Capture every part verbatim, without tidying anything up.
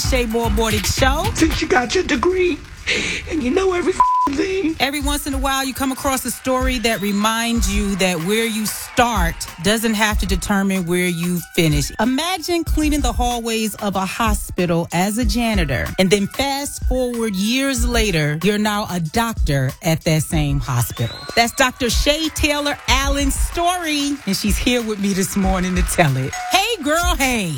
Shay Moore Morning Show. Since you got your degree and you know every thing. Every once in a while, you come across a story that reminds you that where you start doesn't have to determine where you finish. Imagine cleaning the hallways of a hospital as a janitor, and then fast forward years later, you're now a doctor at that same hospital. That's Doctor Shay Taylor Allen's story, and she's here with me this morning to tell it. Hey, girl, hey.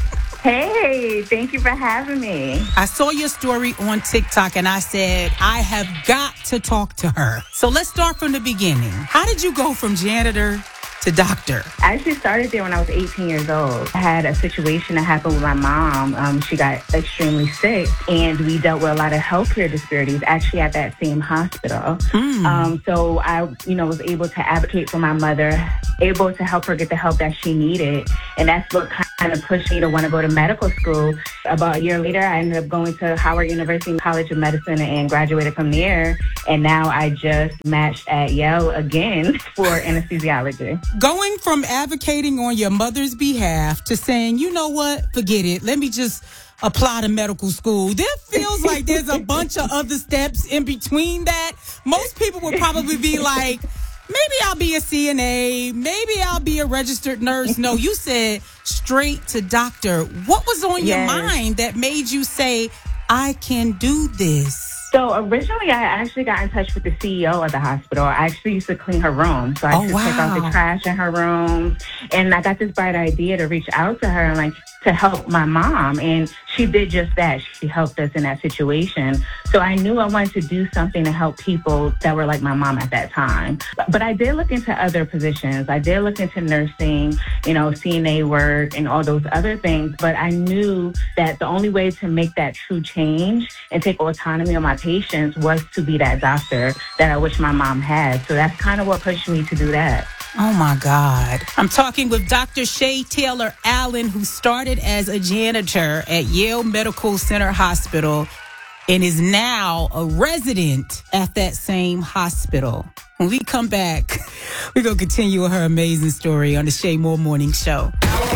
Hey, thank you for having me. I saw your story on TikTok and I said, I have got to talk to her. So let's start from the beginning. How did you go from janitor to doctor? I actually started there when I was eighteen years old. I had a situation that happened with my mom. Um, she got extremely sick, and we dealt with a lot of healthcare disparities actually at that same hospital. Mm. Um, so I, you know, was able to advocate for my mother, able to help her get the help that she needed. And that's what kind of pushed me to want to go to medical school. About a year later, I ended up going to Howard University College of Medicine and graduated from there. And now I just matched at Yale again for anesthesiology. Going from advocating on your mother's behalf to saying, you know what, forget it. Let me just apply to medical school. There feels like there's a bunch of other steps in between that. Most people would probably be like, maybe I'll be a C N A. Maybe I'll be a registered nurse. No, you said straight to doctor. What was on Yes. your mind that made you say, I can do this? So originally, I actually got in touch with the C E O of the hospital. I actually used to clean her room. So I Oh, used to take out wow. the trash in her room. And I got this bright idea to reach out to her and like to help my mom. And she did just that. She helped us in that situation. So I knew I wanted to do something to help people that were like my mom at that time. But, but I did look into other positions. I did look into nursing, you know, C N A work and all those other things. But I knew that the only way to make that true change and take autonomy of my patients was to be that doctor that I wish my mom had. So that's kind of what pushed me to do that. Oh, my God. I'm talking with Doctor Shay Taylor Allen, who started as a janitor at Yale Medical Center Hospital and is now a resident at that same hospital. When we come back, we're going to continue her amazing story on the Shay Moore Morning Show.